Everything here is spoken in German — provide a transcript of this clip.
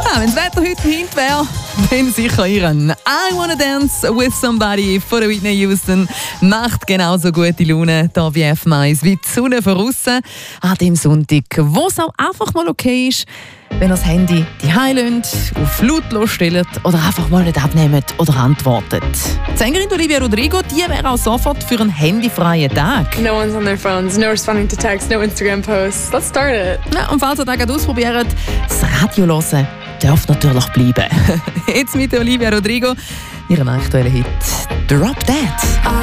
Ja, wenn das Wetter heute hint wäre, dann sicher ihren I Wanna Dance with Somebody von der Whitney Houston macht genauso gute Laune da wie F-Mais wie die Sonne von aussen an dem Sonntag, wo es auch einfach mal okay ist, wenn ihr das Handy die lässt, auf lautlos stellt oder einfach mal nicht abnehmt oder antwortet. Die Sängerin Olivia Rodrigo, die wäre auch sofort für einen handyfreien Tag. No one's on their phones, no responding to texts, no Instagram posts. Let's start it. Ja, und falls ihr das ausprobiert, das Radio hören darf natürlich bleiben. Jetzt mit Olivia Rodrigo, ihrem aktuellen Hit «Drop Dead».